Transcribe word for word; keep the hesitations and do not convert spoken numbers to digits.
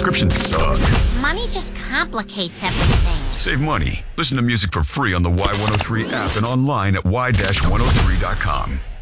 subscriptions suck. Money just complicates everything. Save money. Listen to music for free on the Y one oh three app and online at y one oh three dot com.